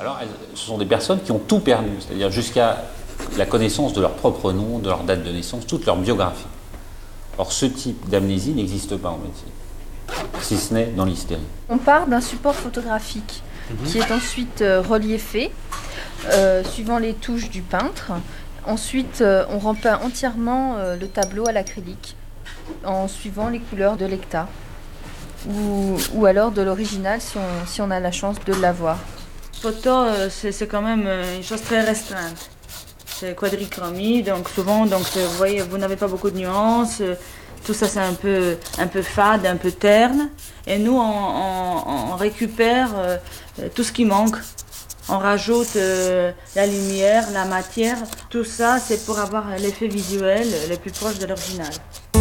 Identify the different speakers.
Speaker 1: Alors, ce sont des personnes qui ont tout perdu, c'est-à-dire jusqu'à la connaissance de leur propre nom, de leur date de naissance, toute leur biographie. Or, ce type d'amnésie n'existe pas en médecine, si ce n'est dans l'hystérie.
Speaker 2: On part d'un support photographique qui est ensuite reliefé, suivant les touches du peintre. Ensuite, on repeint entièrement le tableau à l'acrylique, en suivant les couleurs de l'hectare, ou alors de l'original si on a la chance de l'avoir.
Speaker 3: Photo, c'est quand même une chose très restreinte. C'est quadrichromie, donc souvent, vous voyez, vous n'avez pas beaucoup de nuances. Tout ça, c'est un peu fade, un peu terne. Et nous, on récupère tout ce qui manque. On rajoute la lumière, la matière. Tout ça, c'est pour avoir l'effet visuel le plus proche de l'original.